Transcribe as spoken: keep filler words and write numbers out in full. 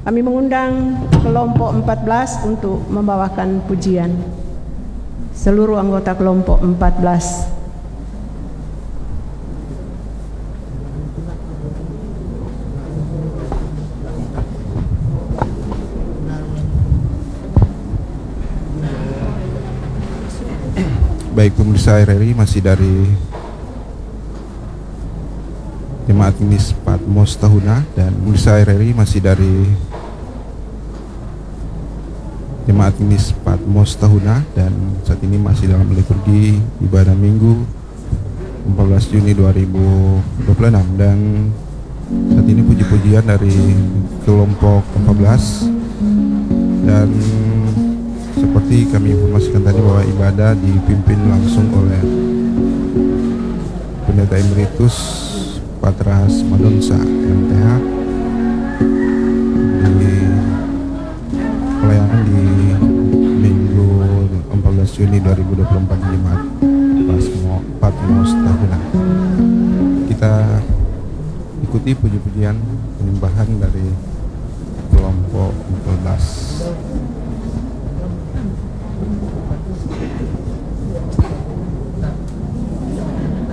Kami mengundang kelompok empat belas untuk membawakan pujian. Seluruh anggota kelompok empat belas. Baik pemirsa R R I, masih dari Jemaat Minis Patmos Tahuna, dan pemirsa R R I masih dari Jemaat Minis Patmos Tahuna, dan saat ini masih dalam liturgi ibadah Minggu empat belas Juni dua ribu dua puluh enam, dan saat ini puji-pujian dari kelompok empat belas. Dan seperti kami informasikan tadi bahwa ibadah dipimpin langsung oleh Pendeta Emeritus Patras Madonsa M T H di pelayanan di Minggu empat belas Juni dua ribu dua puluh empat di Jemaat Patmos Tahuna. Kita ikuti puji-pujian penyembahan dari